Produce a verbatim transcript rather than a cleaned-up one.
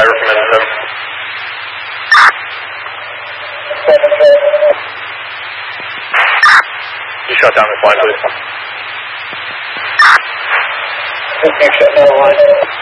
driver from N seven. You shut down the flight, please. You shut down the line.